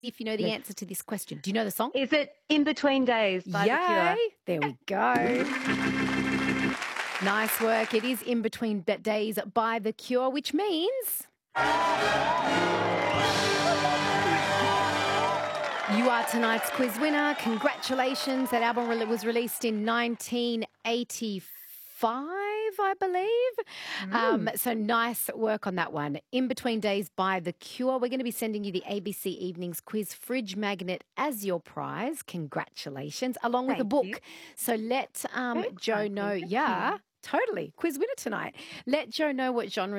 if you know the answer to this question. Do you know the song? Is it In Between Days by The Cure? Yay! There we go. Nice work. It is In Between Days by The Cure, which means you are tonight's quiz winner. Congratulations. That album was released in 1985, I believe. So nice work on that one. In Between Days by The Cure. We're going to be sending you the ABC Evenings Quiz Fridge Magnet as your prize. Congratulations. Along with a book. you. So let Joe know. Yeah, totally. Quiz winner tonight. Let Joe know what genre